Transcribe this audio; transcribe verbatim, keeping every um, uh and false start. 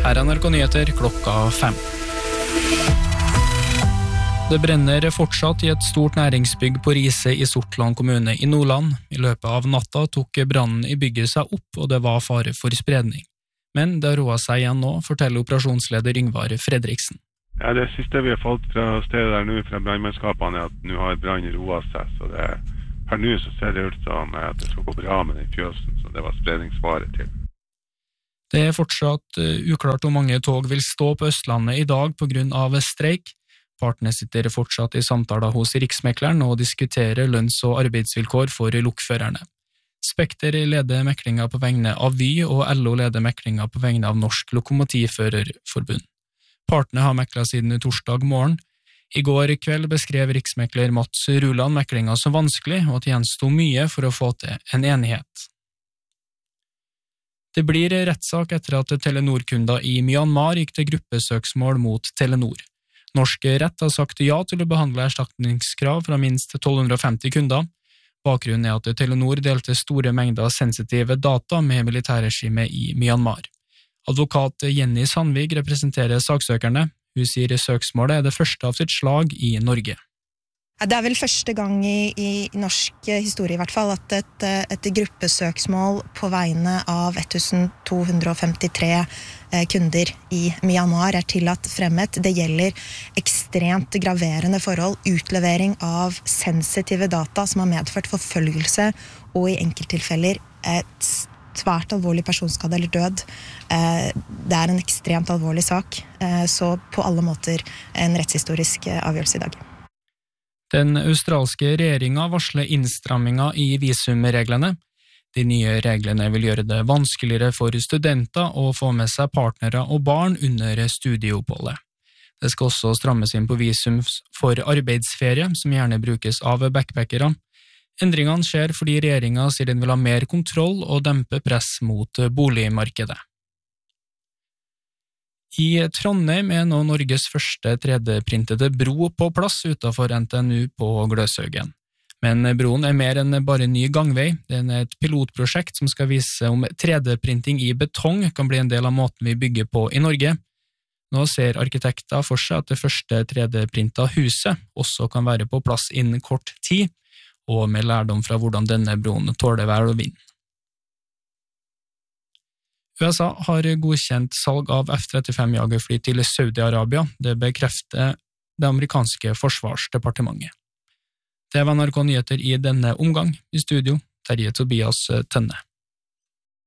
Her er N R K Nyheter klokka fem. Det brenner fortsatt i et stort næringsbygg på Riise i Sortland kommune i Nordland. I løpet av natta tok brannen i bygget seg opp, og det var fare for spredning. Men det har roet seg igjen nå, forteller operasjonsleder Yngvar Fredriksen. Ja, det siste vi har fått fra stedet der nå, fra brannmannskapene, er at nå har brannen roet seg. Så det, per nå så ser det ut som at det skal gå bra med den fjøsen, så det var spredningsfare til. Det er fortsatt uklart hvor mange tog vil stå på Østlandet i dag på grunn av streik. Partene sitter fortsatt i samtaler hos Riksmekleren og diskuterer lønns- og arbeidsvilkår for lokførerne. Spekter leder meklinga på vegne av Vy, og L O leder meklinga på vegne av Norsk Lokomotivførerforbund. Partene har meklet siden torsdag morgen. I går kveld beskrev riksmekler Mats Ruland meklinga som vanskelig, og at det gjensto mye for å få til en enighet. Det blir rettssak etter at Telenor-kunder i Myanmar gikk til gruppesøksmål mot Telenor. Norsk rett har sagt ja til å behandle erstatningskrav fra minst tolv hundre og femti kunder. Bakgrunnen er at Telenor delte store mengder sensitive data med militærregimet i Myanmar. Advokat Jenny Sandvig representerer saksøkerne. Hun sier søksmålet er det første av sitt slag i Norge. Det er vel første gang i, i norsk historie i hvert fall at et, et gruppesøksmål på vegne av to hundre og femtitre kunder i Myanmar er tillatt fremmet. Det gjelder ekstremt graverende forhold, utlevering av sensitive data som har medført forfølgelse og i enkelttilfeller et svært alvorlig personskade eller død. Det er en ekstremt alvorlig sak, så på alle måter en rettshistorisk avgjørelse i dag. Den australske regjeringa varsler innstramminger i visumreglene. De nye reglene vil gjøre det vanskeligere for studenter å få med seg partnere og barn under studieoppholdet. Det skal også strammes inn på visum for arbeidsferie, som gjerne brukes av backpackere. Endringene skjer fordi regjeringa sier den vil ha mer kontroll og dempe press mot boligmarkedet. I Trondheim er nå Norges første tre D-printede bro på plass utenfor N T N U på Gløshaugen. Men broen er mer enn bare ny gangvei. Den er et pilotprosjekt som skal vise om tre D-printing i betong kan bli en del av måten vi bygger på i Norge. Nå ser arkitekter for seg at det første tre D-printa huset også kan være på plass innen kort tid, og med lærdom fra hvordan denne broen tåler vær og vind. U S A har godkjent salg av F trettifem jagerfly til Saudi-Arabia. Det bekrefter det amerikanske forsvarsdepartementet. Det var N R K Nyheter i denne omgang. I studio, Terje Tobias Tønne.